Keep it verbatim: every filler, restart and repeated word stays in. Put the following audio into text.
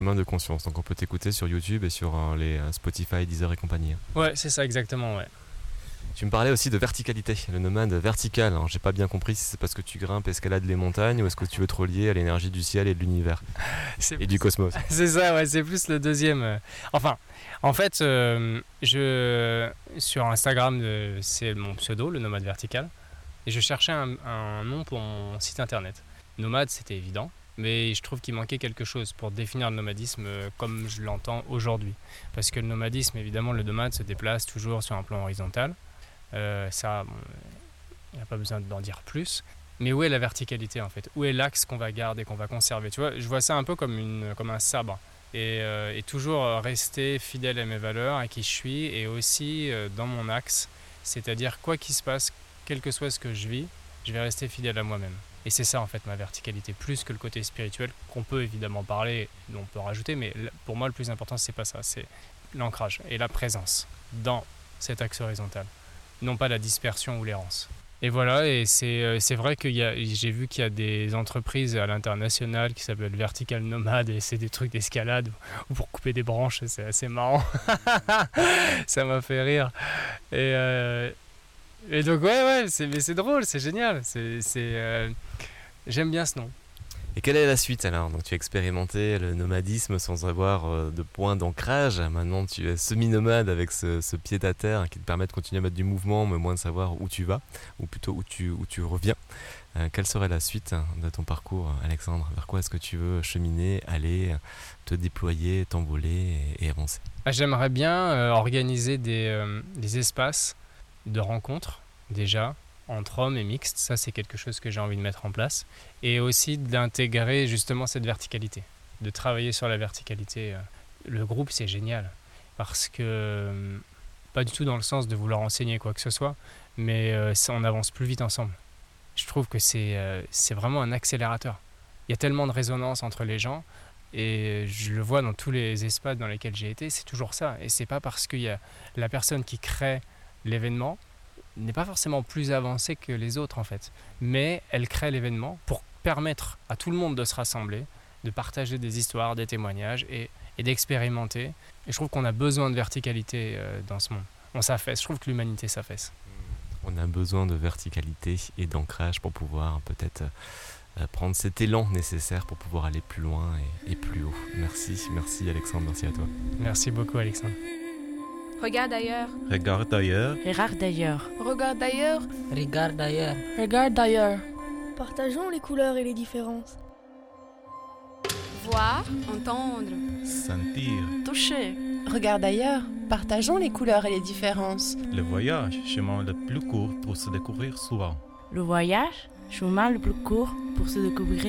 Main de conscience, donc on peut t'écouter sur YouTube et sur euh, les euh, Spotify, Deezer et compagnie. Ouais, c'est ça exactement, ouais. Tu me parlais aussi de verticalité, le nomade vertical. Alors, j'ai pas bien compris si c'est parce que tu grimpes, escalades les montagnes ou est-ce que tu veux te relier à l'énergie du ciel et de l'univers C'est et plus- du cosmos. C'est ça, ouais, c'est plus le deuxième. euh. Enfin, en fait, euh, je sur Instagram, euh, c'est mon pseudo, le nomade vertical, et je cherchais un, un nom pour mon site internet. Nomade, c'était évident, mais je trouve qu'il manquait quelque chose pour définir le nomadisme euh, comme je l'entends aujourd'hui. Parce que le nomadisme, évidemment, le nomade se déplace toujours sur un plan horizontal. Euh, ça, bon, il n'y a pas besoin d'en dire plus. Mais où est la verticalité en fait? Où est l'axe qu'on va garder, qu'on va conserver? Tu vois, je vois ça un peu comme, une, comme un sabre. Et, euh, et toujours rester fidèle à mes valeurs, à qui je suis, et aussi euh, dans mon axe. C'est-à-dire, quoi qu'il se passe, quel que soit ce que je vis, je vais rester fidèle à moi-même. Et c'est ça en fait ma verticalité, plus que le côté spirituel, qu'on peut évidemment parler, on peut rajouter, mais pour moi le plus important c'est pas ça, c'est l'ancrage et la présence dans cet axe horizontal, non pas la dispersion ou l'errance. Et voilà, et c'est, euh, c'est vrai que y a, j'ai vu qu'il y a des entreprises à l'international qui s'appellent Vertical Nomad, et c'est des trucs d'escalade ou pour couper des branches, c'est assez marrant. Ça m'a fait rire. Et, euh, et donc ouais, ouais, c'est, mais c'est drôle, c'est génial. C'est, c'est, euh, j'aime bien ce nom. Et quelle est la suite alors? Donc tu as expérimenté le nomadisme sans avoir euh, de point d'ancrage. Maintenant tu es semi-nomade avec ce, ce pied-à-terre qui te permet de continuer à mettre du mouvement mais moins de savoir où tu vas, ou plutôt où tu, où tu reviens. Euh, quelle serait la suite de ton parcours, Alexandre? Vers quoi est-ce que tu veux cheminer, aller, te déployer, t'envoler et, et avancer? Ah, j'aimerais bien euh, organiser des, euh, des espaces de rencontres déjà entre hommes et mixtes. Ça c'est quelque chose que j'ai envie de mettre en place, et aussi d'intégrer justement cette verticalité, de travailler sur la verticalité. Le groupe c'est génial parce que euh, pas du tout dans le sens de vouloir enseigner quoi que ce soit, mais euh, ça, on avance plus vite ensemble. Je trouve que c'est, euh, c'est vraiment un accélérateur. Il y a tellement de résonance entre les gens, et je le vois dans tous les espaces dans lesquels j'ai été, c'est toujours ça. Et c'est pas parce qu'il y a la personne qui crée l'événement n'est pas forcément plus avancée que les autres en fait, mais elle crée l'événement pour permettre à tout le monde de se rassembler, de partager des histoires, des témoignages et, et d'expérimenter. Et je trouve qu'on a besoin de verticalité euh, dans ce monde. On s'affaisse, je trouve que l'humanité s'affaisse. On a besoin de verticalité et d'ancrage pour pouvoir peut-être euh, prendre cet élan nécessaire pour pouvoir aller plus loin et, et plus haut. Merci, merci Alexandre, merci à toi. Merci beaucoup Alexandre. Regarde ailleurs. Regarde ailleurs. Regarde d'ailleurs. Regarde ailleurs. Regarde d'ailleurs. Regarde ailleurs. Partageons les couleurs et les différences. Voir, entendre. Sentir. Toucher. Regarde ailleurs. Partageons les couleurs et les différences. Le voyage, chemin le plus court pour se découvrir soi. Le voyage, chemin le plus court pour se découvrir